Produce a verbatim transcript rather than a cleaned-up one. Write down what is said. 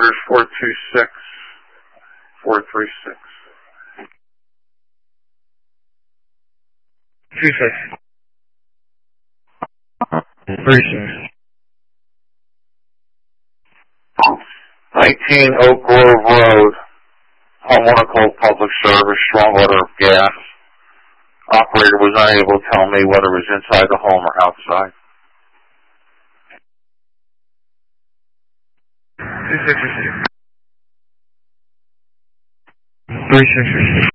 headquarters, four two six, four three six. Two six. Three six. nineteen Oak Grove Road, homeowner called Public Service, strong odor of gas. Operator was unable to tell me whether it was inside the home or outside. Two six. Three six.